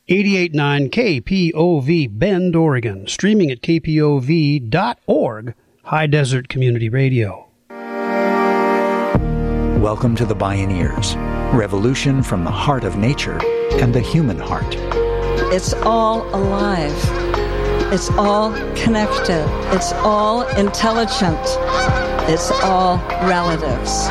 88.9 KPOV Bend, Oregon. Streaming at kpov.org. High Desert Community Radio. Welcome to the Bioneers. Revolution from the heart of nature and the human heart. It's all alive. It's all connected. It's all intelligent. It's all relatives.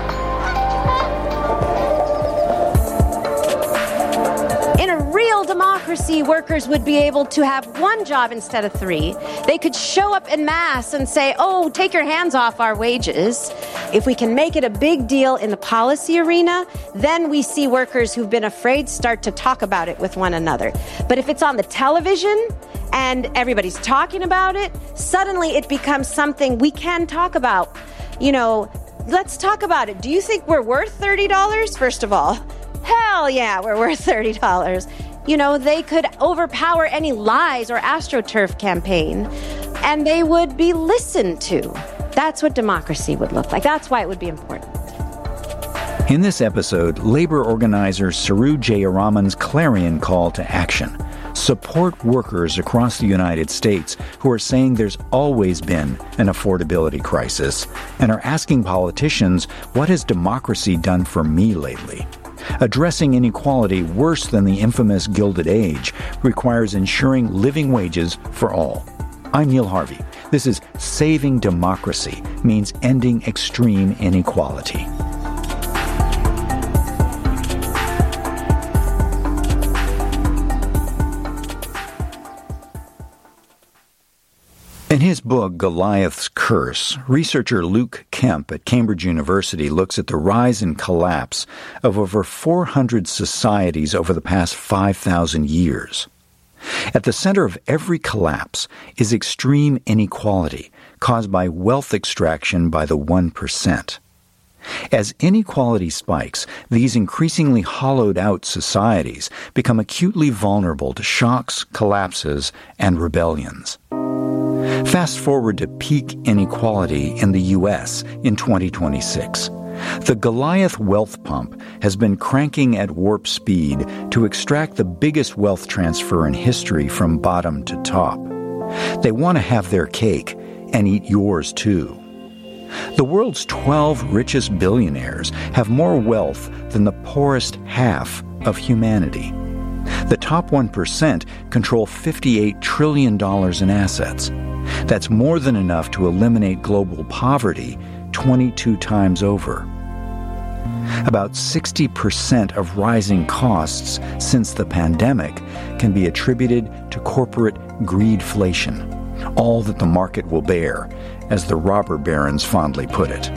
In a real democracy, workers would be able to have one job instead of three. They could show up en masse and say, oh, take your hands off our wages. If we can make it a big deal in the policy arena, then we see workers who've been afraid start to talk about it with one another. But if it's on the television and everybody's talking about it, suddenly it becomes something we can talk about. You know, let's talk about it. Do you think we're worth $30, first of all? Hell yeah, we're worth $30. You know, they could overpower any lies or AstroTurf campaign, and they would be listened to. That's what democracy would look like. That's why it would be important. In this episode, labor organizer Saru Jayaraman's clarion call to action. Support workers across the United States who are saying there's always been an affordability crisis and are asking politicians, what has democracy done for me lately? Addressing inequality worse than the infamous Gilded Age requires ensuring living wages for all. I'm Neil Harvey. This is Saving Democracy means ending extreme inequality. In his book, Goliath's Curse, researcher Luke Kemp at Cambridge University looks at the rise and collapse of over 400 societies over the past 5,000 years. At the center of every collapse is extreme inequality caused by wealth extraction by the 1%. As inequality spikes, these increasingly hollowed-out societies become acutely vulnerable to shocks, collapses, and rebellions. Fast forward to peak inequality in the U.S. in 2026. The Goliath wealth pump has been cranking at warp speed to extract the biggest wealth transfer in history from bottom to top. They want to have their cake and eat yours too. The world's 12 richest billionaires have more wealth than the poorest half of humanity. The top 1% control $58 trillion in assets. That's more than enough to eliminate global poverty 22 times over. About 60% of rising costs since the pandemic can be attributed to corporate greedflation, all that the market will bear, as the robber barons fondly put it.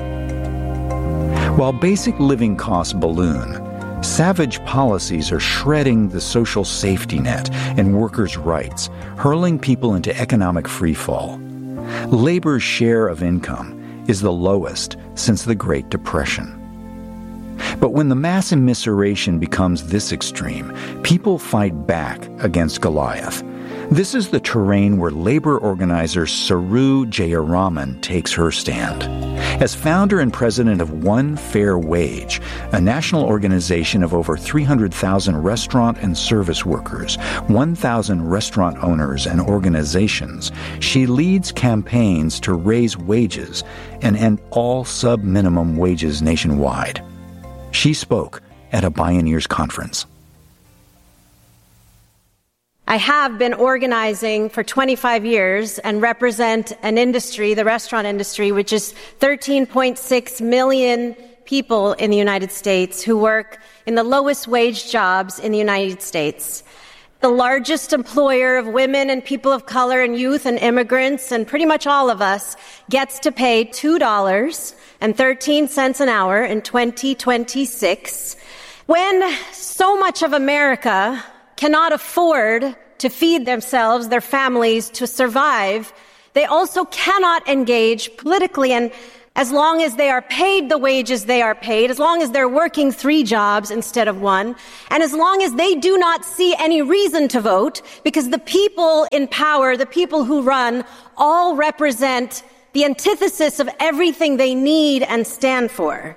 While basic living costs balloon, savage policies are shredding the social safety net and workers' rights, hurling people into economic freefall. Labor's share of income is the lowest since the Great Depression. But when the mass immiseration becomes this extreme, people fight back against Goliath. This is the terrain where labor organizer Saru Jayaraman takes her stand. As founder and president of One Fair Wage, a national organization of over 300,000 restaurant and service workers, 1,000 restaurant owners and organizations, she leads campaigns to raise wages and end all sub-minimum wages nationwide. She spoke at a Bioneers conference. I have been organizing for 25 years and represent an industry, the restaurant industry, which is 13.6 million people in the United States who work in the lowest wage jobs in the United States. The largest employer of women and people of color and youth and immigrants and pretty much all of us gets to pay $2.13 an hour in 2026. When so much of America cannot afford to feed themselves, their families, to survive, they also cannot engage politically. And as long as they are paid the wages they are paid, as long as they're working 3 jobs instead of 1, and as long as they do not see any reason to vote, because the people in power, the people who run, all represent the antithesis of everything they need and stand for.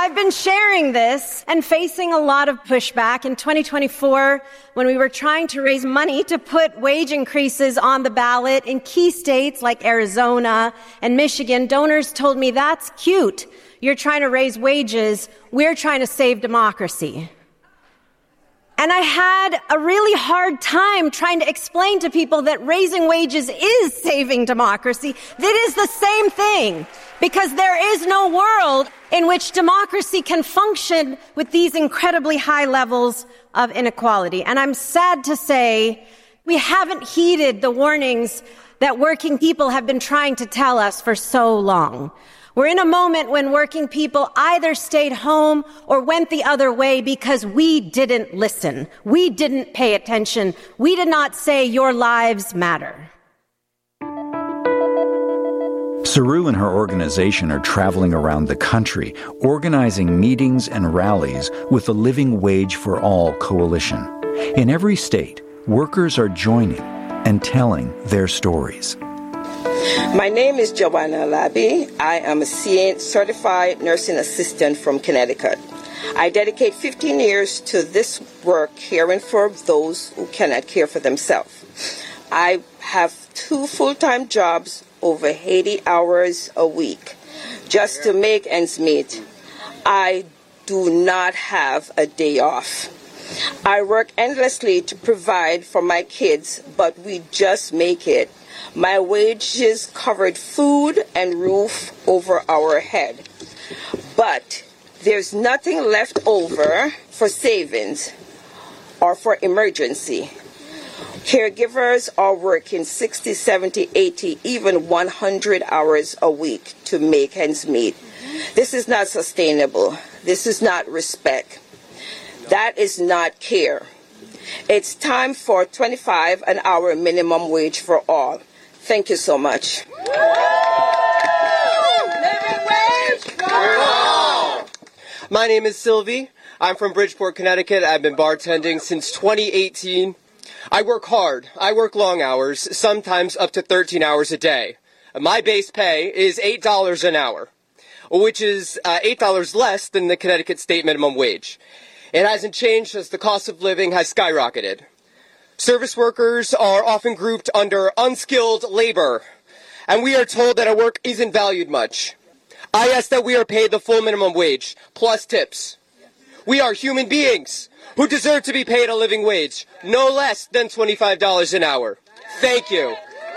I've been sharing this and facing a lot of pushback. In 2024, when we were trying to raise money to put wage increases on the ballot in key states like Arizona and Michigan, donors told me, that's cute. You're trying to raise wages. We're trying to save democracy. And I had a really hard time trying to explain to people that raising wages is saving democracy. That is the same thing, because there is no world in which democracy can function with these incredibly high levels of inequality. And I'm sad to say we haven't heeded the warnings that working people have been trying to tell us for so long. We're in a moment when working people either stayed home or went the other way because we didn't listen. We didn't pay attention. We did not say your lives matter. Saru and her organization are traveling around the country, organizing meetings and rallies with the Living Wage for All coalition. In every state, workers are joining and telling their stories. My name is Joanna Labby. I am a CNA certified nursing assistant from Connecticut. I dedicate 15 years to this work, caring for those who cannot care for themselves. I have 2 full-time jobs, over 80 hours a week, just to make ends meet. I do not have a day off. I work endlessly to provide for my kids, but we just make it. My wages covered food and roof over our head. But there's nothing left over for savings or for emergency. Caregivers are working 60, 70, 80, even 100 hours a week to make ends meet. This is not sustainable. This is not respect. That is not care. It's time for $25 an hour minimum wage for all. Thank you so much. My name is Sylvie. I'm from Bridgeport, Connecticut. I've been bartending since 2018. I work hard. I work long hours, sometimes up to 13 hours a day. My base pay is $8 an hour, which is $8 less than the Connecticut state minimum wage. It hasn't changed as the cost of living has skyrocketed. Service workers are often grouped under unskilled labor, and we are told that our work isn't valued much. I ask that we are paid the full minimum wage, plus tips. We are human beings who deserve to be paid a living wage, no less than $25 an hour. Thank you.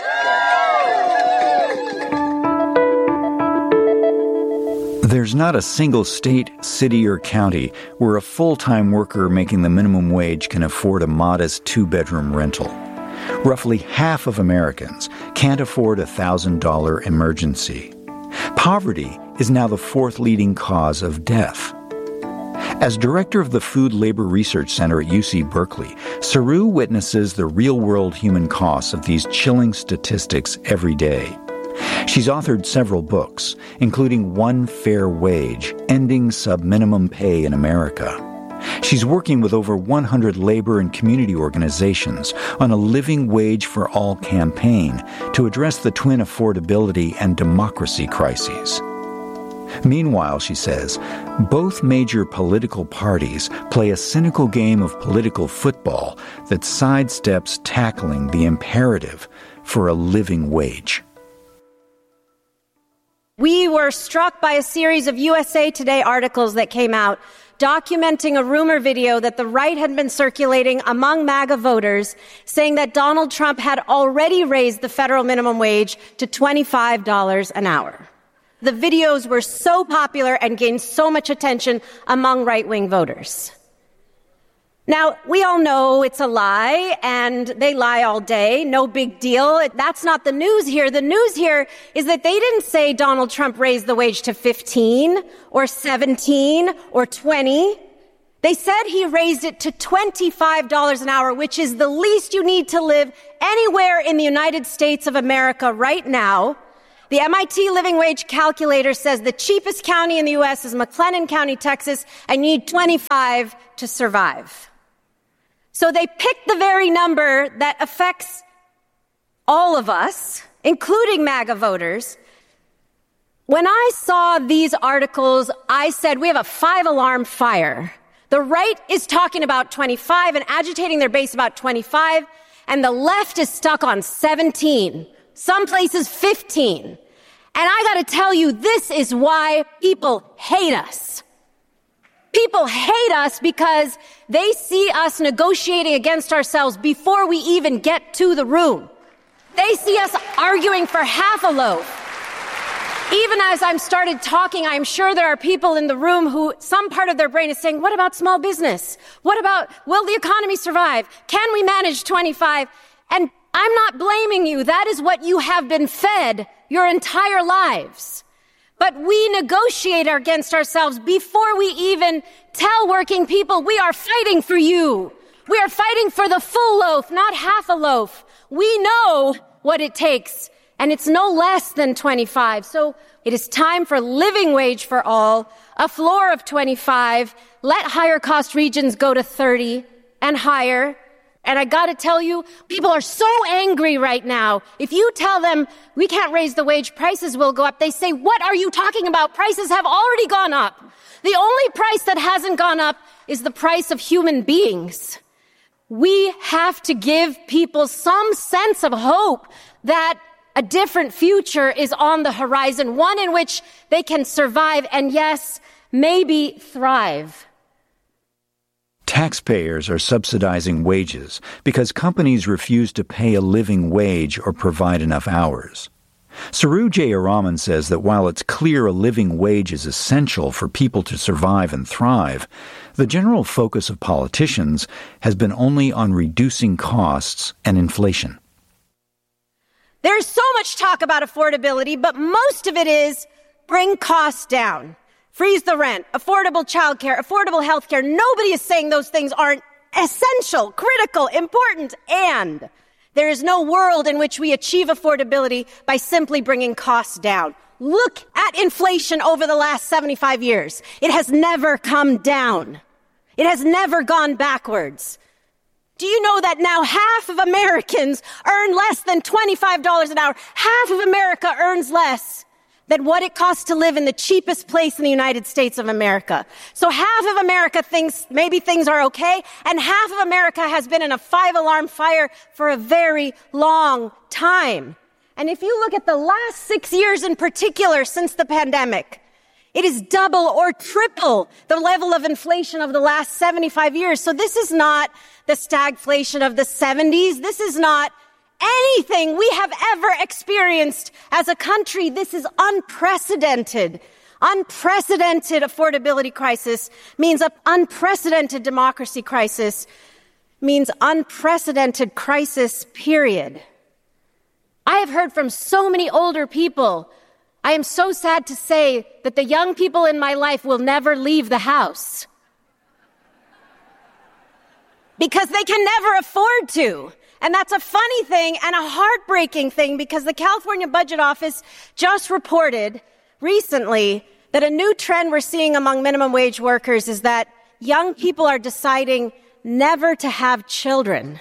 There's not a single state, city, or county where a full-time worker making the minimum wage can afford a modest 2-bedroom rental. Roughly half of Americans can't afford a $1,000 emergency. Poverty is now the 4th leading cause of death. As director of the Food Labor Research Center at UC Berkeley, Saru witnesses the real-world human costs of these chilling statistics every day. She's authored several books, including One Fair Wage, Ending Sub-Minimum Pay in America. She's working with over 100 labor and community organizations on a Living Wage for All campaign to address the twin affordability and democracy crises. Meanwhile, she says, both major political parties play a cynical game of political football that sidesteps tackling the imperative for a living wage. We were struck by a series of USA Today articles that came out documenting a rumor video that the right had been circulating among MAGA voters saying that Donald Trump had already raised the federal minimum wage to $25 an hour. The videos were so popular and gained so much attention among right-wing voters. Now, we all know it's a lie, and they lie all day. No big deal. That's not the news here. The news here is that they didn't say Donald Trump raised the wage to 15 or 17 or 20. They said he raised it to $25 an hour, which is the least you need to live anywhere in the United States of America right now. The MIT Living Wage Calculator says the cheapest county in the U.S. is McLennan County, Texas, and you need 25 to survive. So they picked the very number that affects all of us, including MAGA voters, When I saw these articles, I said, we have a 5-alarm fire. The right is talking about 25 and agitating their base about 25, and the left is stuck on 17, some places 15. And I gotta tell you, this is why people hate us. People hate us because they see us negotiating against ourselves before we even get to the room. They see us arguing for half a loaf. Even as I'm started talking, I'm sure there are people in the room who some part of their brain is saying, what about small business? What about, will the economy survive? Can we manage 25? And I'm not blaming you. That is what you have been fed your entire lives. But we negotiate against ourselves before we even tell working people, we are fighting for you. We are fighting for the full loaf, not half a loaf. We know what it takes. And it's no less than 25. So it is time for living wage for all, a floor of 25. Let higher cost regions go to 30 and higher. And I got to tell you, people are so angry right now. If you tell them we can't raise the wage, prices will go up, they say, what are you talking about? Prices have already gone up. The only price that hasn't gone up is the price of human beings. We have to give people some sense of hope that a different future is on the horizon, one in which they can survive and, yes, maybe thrive. Taxpayers are subsidizing wages because companies refuse to pay a living wage or provide enough hours. Saru Jayaraman says that while it's clear a living wage is essential for people to survive and thrive, the general focus of politicians has been only on reducing costs and inflation. There's so much talk about affordability, but most of it is bring costs down, freeze the rent, affordable childcare, affordable healthcare. Nobody is saying those things aren't essential, critical, important, and there is no world in which we achieve affordability by simply bringing costs down. Look at inflation over the last 75 years. It has never come down. It has never gone backwards. Do you know that now half of Americans earn less than $25 an hour? Half of America earns less than what it costs to live in the cheapest place in the United States of America. So half of America thinks maybe things are okay, and half of America has been in a 5-alarm fire for a very long time. And if you look at the last 6 years in particular since the pandemic, it is double or triple the level of inflation of the last 75 years. So this is not the stagflation of the 70s. This is not anything we have ever experienced as a country. This is unprecedented. Unprecedented affordability crisis means an unprecedented democracy crisis, means unprecedented crisis, period. I have heard from so many older people. I am so sad to say that the young people in my life will never leave the house because they can never afford to. And that's a funny thing and a heartbreaking thing because the California Budget Office just reported recently that a new trend we're seeing among minimum wage workers is that young people are deciding never to have children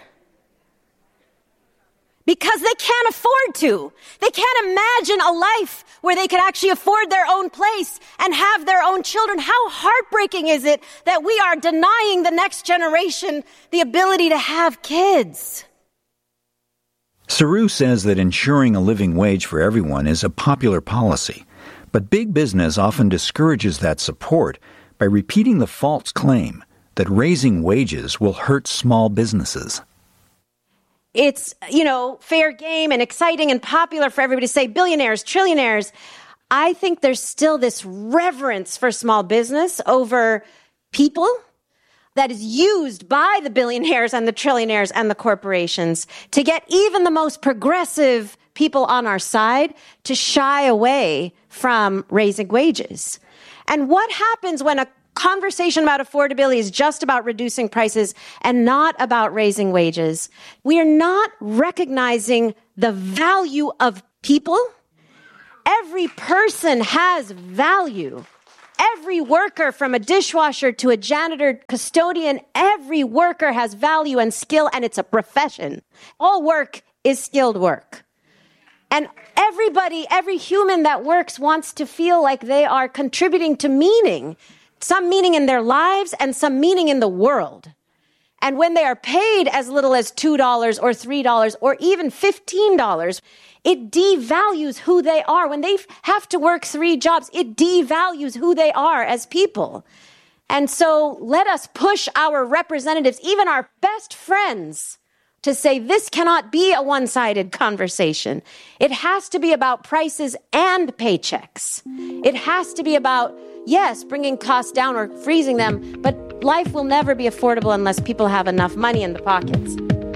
because they can't afford to. They can't imagine a life where they could actually afford their own place and have their own children. How heartbreaking is it that we are denying the next generation the ability to have kids? Saru says that ensuring a living wage for everyone is a popular policy, but big business often discourages that support by repeating the false claim that raising wages will hurt small businesses. It's, fair game and exciting and popular for everybody to say billionaires, trillionaires. I think there's still this reverence for small business over people that is used by the billionaires and the trillionaires and the corporations to get even the most progressive people on our side to shy away from raising wages. And what happens when a conversation about affordability is just about reducing prices and not about raising wages? We are not recognizing the value of people. Every person has value. Every worker, from a dishwasher to a janitor, custodian, every worker has value and skill, and it's a profession. All work is skilled work. And everybody, every human that works wants to feel like they are contributing to meaning, some meaning in their lives and some meaning in the world. And when they are paid as little as $2 or $3 or even $15, it devalues who they are. When they have to work 3 jobs, it devalues who they are as people. And so let us push our representatives, even our best friends, to say this cannot be a one-sided conversation. It has to be about prices and paychecks. It has to be about, yes, bringing costs down or freezing them, but life will never be affordable unless people have enough money in the pockets.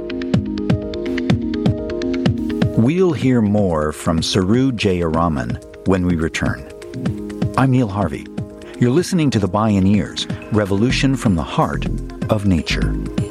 We'll hear more from Saru Jayaraman when we return. I'm Neil Harvey. You're listening to The Bioneers, Revolution from the Heart of Nature.